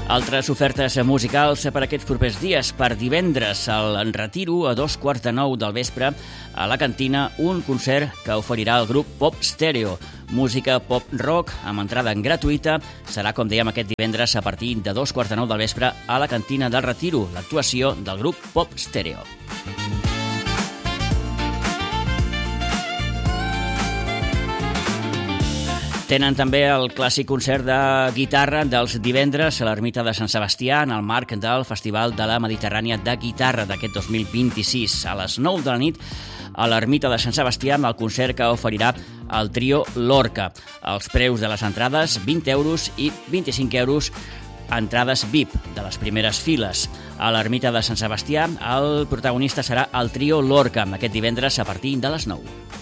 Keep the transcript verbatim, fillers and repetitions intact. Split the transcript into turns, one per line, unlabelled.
Altres ofertes musicals per aquests propers dies. Per divendres, al Retiro, a dos quarts de nou del vespre, a la Cantina, un concert que oferirà el grup Pop Stereo. Música pop-rock amb entrada gratuïta. Serà, com dèiem, aquest divendres a partir de dos quarts de nou del vespre a la Cantina del Retiro, l'actuació del grup Pop Stereo. Tenen també el clàssic concert de guitarra dels divendres a l'Ermita de Sant Sebastià en el marc del Festival de la Mediterrània de Guitarra d'aquest dos mil vint-i-sis. A les nou de la nit a l'Ermita de Sant Sebastià amb el concert que oferirà el trio Lorca. Els preus de les entrades, vint euros i vint-i-cinc euros, entrades V I P de les primeres files. A l'Ermita de Sant Sebastià el protagonista serà el trio Lorca aquest divendres a partir de les nou.